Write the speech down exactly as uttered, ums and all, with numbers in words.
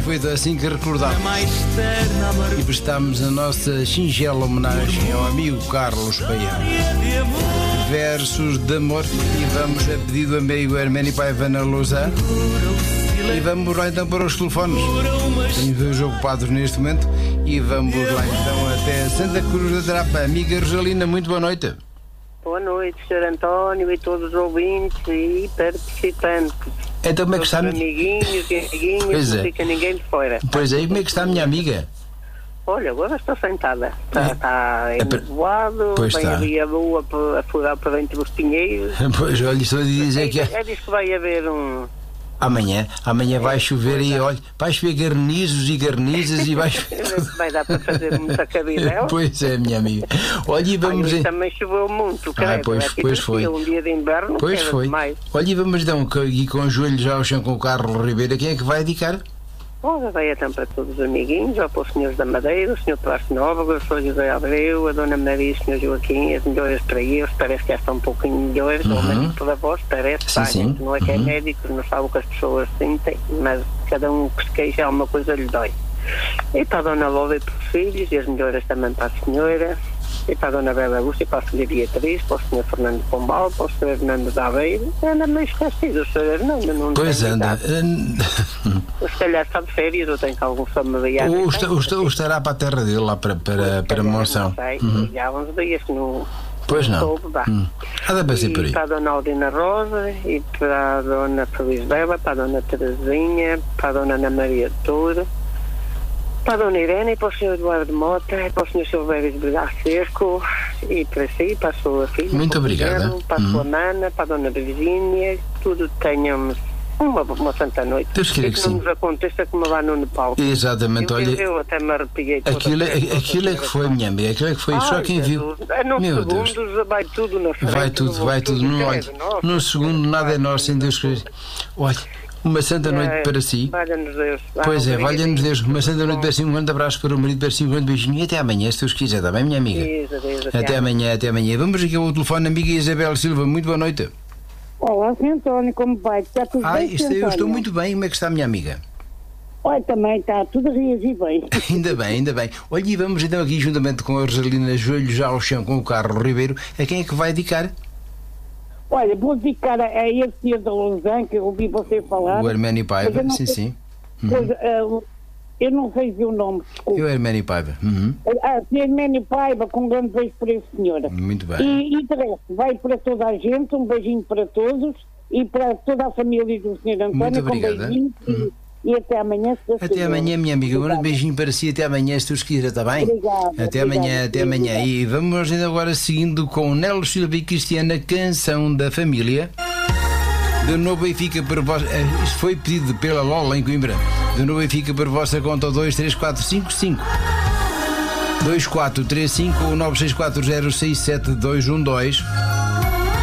foi assim que recordámos e prestámos a nossa singela homenagem ao amigo Carlos Paião. Versos de amor, e vamos a pedido do amigo Herménio Paiva na Lausanne. E vamos lá então para os telefones. Tenho dois ocupados neste momento. E vamos lá então até Santa Cruz da Trapa. Amiga Rosalina, muito boa noite. Boa noite, senhor António e todos os ouvintes e participantes. Então como é que está? Amiguinhos e amiguinhas, pois não é. fica ninguém de fora. Pois é, e como é que está a minha amiga? Olha, agora estou sentada. Está, É. está É para- enovoado, Pois vem está. ali a lua para furar para dentro dos pinheiros. Pois, olha, estou a dizer que É, é diz que vai haver um... amanhã, amanhã vai chover e olha, vai chover garnizos e garnizas e vai chover. Vai dar para fazer muita cabidela. Pois é, minha amiga. Olha, e vamos. Ai, também choveu muito, credo. Ah, pois, Aqui pois no foi. Sul, um dia de inverno, Pois era foi. demais. Olha, e vamos então, e com o joelho já ao chão com o Carlos Ribeiro, quem é que vai dedicar? Ora, vai então para todos os amiguinhos, ou para os senhores da Madeira, o senhor Plácio Nóbrega, o senhor José Abreu, a dona Maria e o senhor Joaquim, as melhores para eles, parece que já estão um pouquinho melhores, Uhum. ou menos para vós, parece, Sim, pá, sim. não é que é Uhum. médico, não sabe o que as pessoas sentem, mas cada um que se queixa, alguma coisa lhe dói. E para a dona Lola e para os filhos, e as melhores também para a senhora, e para a dona Bela Lúcia, e para a filha Beatriz, para o senhor Fernando Pombal, para o senhor Hernando da Aveiro, anda meio esquecido, o senhor Hernando não Pois tem anda. idade. Se calhar está de férias, ou tem algum familiar. Ou, Tem, está, ou, está, ou estará para a terra dele, lá para, para, para Monção. Não sei, Uhum. já há uns dias que não. Pois não. Soube, vá. Hum. Ah, dá para ser E por aí. para a dona Aldina Rosa, e para a dona Feliz Bela, para a dona Terezinha, para a dona Ana Maria Touro, para a dona Irene, e para o senhor Eduardo Mota, e para o senhor Silvério de Brigar Seco, e para si, para a sua filha. Muito para o obrigada. Guilherme, para a Hum. sua mana, para a dona Virgínia, tudo tenhamos uma, uma santa noite. Deus queira E que que não sim. nos aconteça como lá no Nepal. Exatamente, Eu, olha. eu até me arrepiei toda. Aquilo, é- toda aquilo é que foi, minha amiga, aquilo é que foi, só Ai, quem viu. Jesus. É, num Meu segundos Deus. vai tudo na frente. Vai tudo, vai tudo. Não, olha, credo, nossa. num segundo nada é nosso, sem Deus querer. Olha, uma santa noite É, para si. Valha-nos Deus. Pois é, Ah, valha-nos Deus. Uma santa noite bom. para si, um grande abraço para o marido, para si, um grande beijinho e até amanhã, se Deus quiser, está bem, minha amiga? Deus, Deus, Até amanhã, até amanhã. Vamos aqui ao telefone, amiga Isabel Silva, muito boa noite. Olá, senhor António, como vai? Está tudo Ai, bem, isto, senhor eu estou António? muito bem, como é que está a minha amiga? Olha, também está tudo a reagir bem. Ainda bem, ainda bem. Olha, e vamos então aqui, juntamente com a Rosalina, joelho já ao chão com o Carlos Ribeiro, a quem é que vai dedicar? Olha, vou dedicar a, a esse senhor da Lausanne, que eu ouvi você falar. O Herménio Mas Paiva, eu não sim, sei- sim. Pois, ah, eu não sei ver o nome, desculpe. Eu, Herménio Paiva. Uhum. Ah, senhor Ménio Paiva, com um grande beijo para esse senhor. Muito bem. E, e de resto, vai para toda a gente, um beijinho para todos e para toda a família do senhor António, Muito com obrigada. beijinhos e, e até amanhã. Se Deus Até quiser. amanhã, minha amiga. Um grande Obrigada. beijinho para si. Até amanhã, se Deus quiser, está bem? Obrigada, Até obrigada, amanhã, até amanhã. obrigada. E vamos ainda agora seguindo com Nelo Silva e Cristiana, Canção da Família. De novo Benfica para vós. eh, Isto foi pedido pela Lola em Coimbra. De novo Benfica para vossa conta dois três quatro cinco cinco dois quatro três cinco ou nove seis quatro zero seis sete dois um dois.